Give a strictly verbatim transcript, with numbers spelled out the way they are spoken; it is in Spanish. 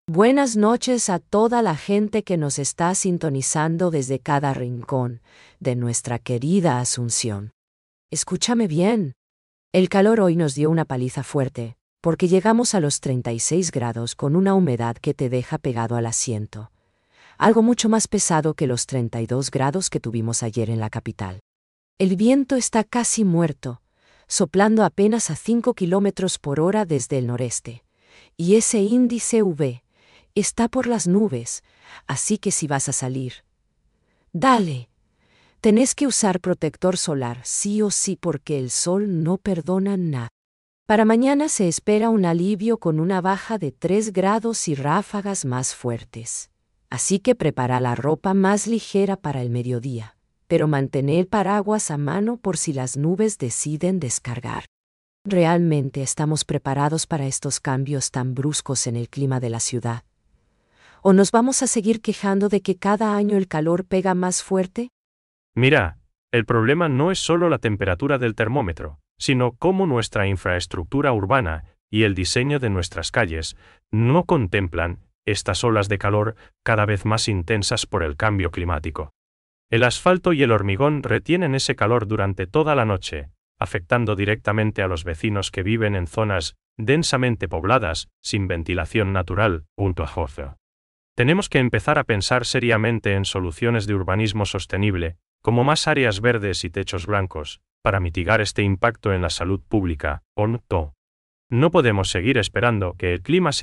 Buenas noches a toda la gente que nos está sintonizando desde cada rincón de nuestra querida Asunción. Escúchame bien. El calor hoy nos dio una paliza fuerte, porque llegamos a los treinta y seis grados con una humedad que te deja pegado al asiento. Algo mucho más pesado que los treinta y dos grados que tuvimos ayer en la capital. El viento está casi muerto, soplando apenas a cinco kilómetros por hora desde el noreste. Y ese índice U V está por las nubes, así que si vas a salir, dale. Tenés que usar protector solar sí o sí porque el sol no perdona nada. Para mañana se espera un alivio con una baja de tres grados y ráfagas más fuertes. Así que prepara la ropa más ligera para el mediodía, pero mantén el paraguas a mano por si las nubes deciden descargar. ¿Realmente estamos preparados para estos cambios tan bruscos en el clima de la ciudad? ¿O nos vamos a seguir quejando de que cada año el calor pega más fuerte? Mira, el problema no es solo la temperatura del termómetro, sino cómo nuestra infraestructura urbana y el diseño de nuestras calles no contemplan estas olas de calor cada vez más intensas por el cambio climático. El asfalto y el hormigón retienen ese calor durante toda la noche, afectando directamente a los vecinos que viven en zonas densamente pobladas, sin ventilación natural. Punto a Jozo. Tenemos que empezar a pensar seriamente en soluciones de urbanismo sostenible, como más áreas verdes y techos blancos, para mitigar este impacto en la salud pública. Punto. No podemos seguir esperando que el clima se